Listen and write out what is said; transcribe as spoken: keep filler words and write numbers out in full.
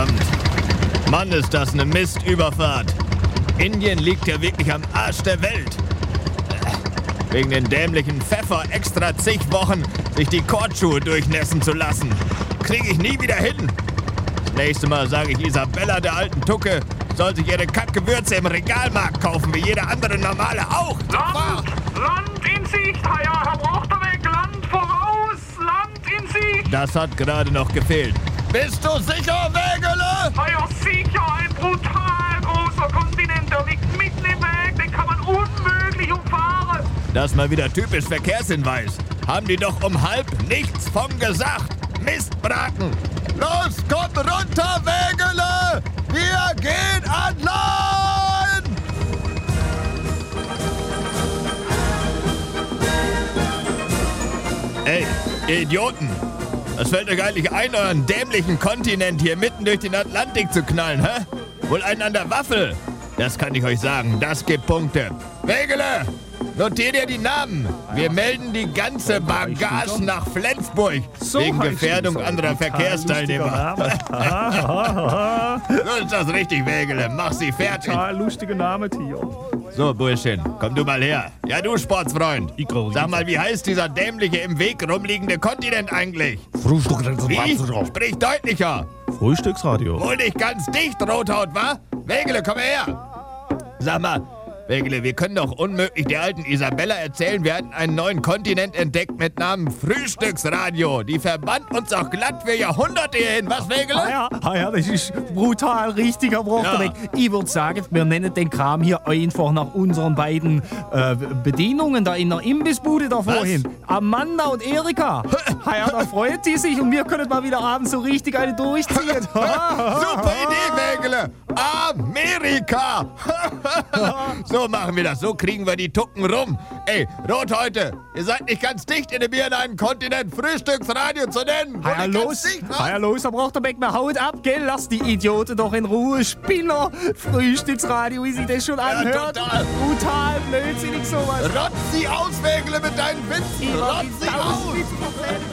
Verdammt. Mann, ist das eine Mistüberfahrt. Indien liegt ja wirklich am Arsch der Welt. Wegen den dämlichen Pfeffer extra zig Wochen sich die Kordschuhe durchnässen zu lassen. Krieg ich nie wieder hin. Das nächste Mal sage ich Isabella, der alten Tucke, soll sich ihre Kackgewürze im Regalmarkt kaufen, wie jeder andere Normale auch. Land! Land in Sicht, Herr, Herr Brochterweg, Land voraus! Land in Sicht! Das hat gerade noch gefehlt. Bist du sicher, Wägele? Herr, sicher, ein brutal großer Kontinent, der liegt mitten im Weg, den kann man unmöglich umfahren. Das mal wieder typisch Verkehrshinweis. Haben die doch um halb nichts von gesagt. Mistbraten! Los, kommt runter, Wägele! Wir gehen an Land! Ey, ihr Idioten! Was fällt euch eigentlich ein, euren dämlichen Kontinent hier mitten durch den Atlantik zu knallen, hä? Wohl einen an der Waffel! Das kann ich euch sagen, das gibt Punkte. Wägele! Notiert ihr die Namen. Wir melden die ganze Bagage nach Flensburg. So wegen heißt Gefährdung es. anderer Total Verkehrsteilnehmer. lustiger So ist das richtig, Wägele. Mach sie fertig. Total lustiger Name, Theo. So, Burschchen, komm du mal her. Ja, du Sportsfreund. Igor, Sag mal, wie heißt dieser dämliche im Weg rumliegende Kontinent eigentlich? Frühstücksradio. Wie? Sprich deutlicher. Frühstücksradio. Wohl nicht ganz dicht, Rothaut, wa? Wägele, komm her. Sag mal, Wägele, wir können doch unmöglich der alten Isabella erzählen, wir hätten einen neuen Kontinent entdeckt mit Namen Frühstücksradio. Die verband uns auch glatt für Jahrhunderte hierhin. Was, Wägele? Ah ja, ah ja, das ist brutal richtiger Brochterweg. Ja. Ich würde sagen, wir nennen den Kram hier einfach nach unseren beiden äh, Bedienungen da in der Imbissbude da vorhin. Amanda und Erika. Ah ja, da freut die sich und wir können mal wieder abends so richtig eine durchziehen. Super Idee, Wägele. Amerika. So machen wir das, so kriegen wir die Tucken rum. Ey, Rothäute, ihr seid nicht ganz dicht in dem Bier in einen Kontinent Frühstücksradio zu nennen. Wo Ja, nicht ganz los, dicht, wa? ja, los, da braucht der Beck mal Haut ab, gell? Lass die Idioten doch in Ruhe, Spinner. Frühstücksradio, wie sich das schon anhört. total. Brutal blödsinnig sowas. Rotz sie aus, Wägele, mit deinen Witzen. Rotz sie aus. Tausend Witze.